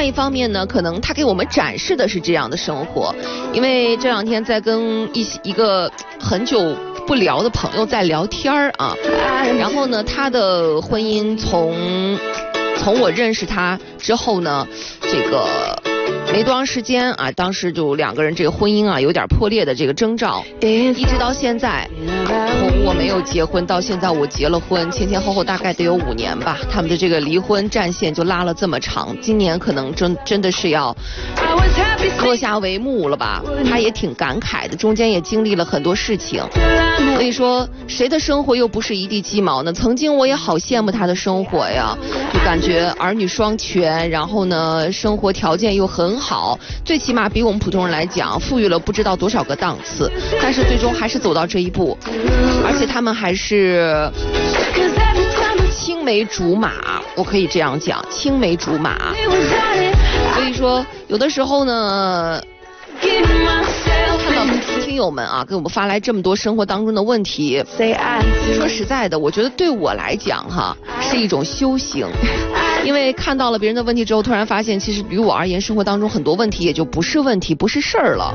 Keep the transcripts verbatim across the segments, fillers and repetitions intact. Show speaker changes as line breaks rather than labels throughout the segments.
外一方面呢，可能他给我们展示的是这样的生活。因为这两天在跟一一个很久不聊的朋友在聊天儿啊，然后呢，他的婚姻从从我认识他之后呢，这个没多长时间啊，当时就两个人这个婚姻啊有点破裂的这个征兆，一直到现在，从我没有结婚到现在我结了婚，前前后后大概得有五年吧，他们的这个离婚战线就拉了这么长，今年可能真真的是要落下帷幕了吧。他也挺感慨的，中间也经历了很多事情，所以说谁的生活又不是一地鸡毛呢？曾经我也好羡慕他的生活呀，就感觉儿女双全，然后呢生活条件又很好，最起码比我们普通人来讲富裕了不知道多少个档次，但是最终还是走到这一步，而且他们还是青梅竹马，我可以这样讲，青梅竹马。所以说有的时候呢，看到听友们啊给我们发来这么多生活当中的问题，说实在的，我觉得对我来讲哈是一种修行，因为看到了别人的问题之后，突然发现其实于我而言生活当中很多问题也就不是问题，不是事儿了。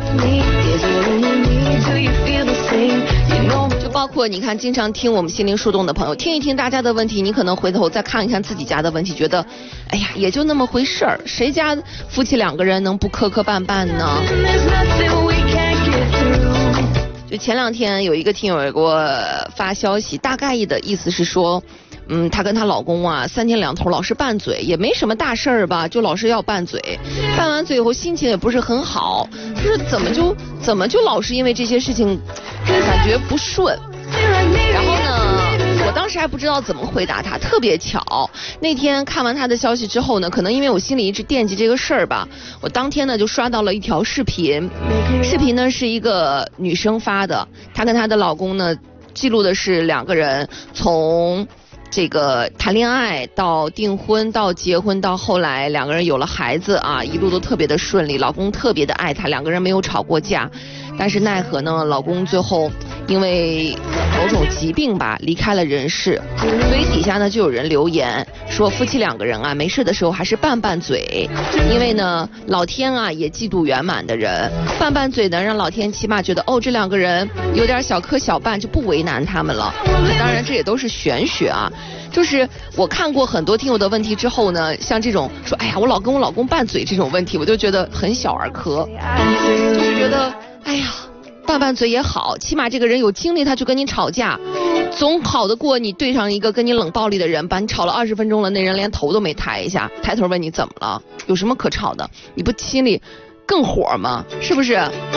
就包括你看经常听我们心灵树洞的朋友，听一听大家的问题，你可能回头再看一看自己家的问题，觉得哎呀也就那么回事儿，谁家夫妻两个人能不磕磕绊绊呢？就前两天有一个听友给我发消息，大概的意思是说嗯，她跟她老公啊三天两头老是拌嘴，也没什么大事儿吧，就老是要拌嘴，拌完嘴以后心情也不是很好，就是怎么就怎么就老是因为这些事情感觉不顺。然后呢，我当时还不知道怎么回答她，特别巧，那天看完她的消息之后呢，可能因为我心里一直惦记这个事儿吧，我当天呢就刷到了一条视频，视频呢是一个女生发的，她跟她的老公呢记录的是两个人从这个谈恋爱到订婚到结婚到后来两个人有了孩子啊，一路都特别的顺利，老公特别的爱她，两个人没有吵过架，但是奈何呢老公最后因为某种疾病吧离开了人世，所以底下呢就有人留言说夫妻两个人啊没事的时候还是拌拌嘴，因为呢老天啊也嫉妒圆满的人，拌拌嘴呢让老天起码觉得哦这两个人有点小磕小绊就不为难他们了。当然这也都是玄学啊，就是我看过很多听友的问题之后呢，像这种说哎呀我老跟我老公拌嘴这种问题，我就觉得很小儿科，就是觉得哎呀拌拌嘴也好，起码这个人有精力他去跟你吵架，总好得过你对上一个跟你冷暴力的人，把你吵了二十分钟了，那人连头都没抬一下，抬头问你怎么了，有什么可吵的，你不心里更火吗？是不是？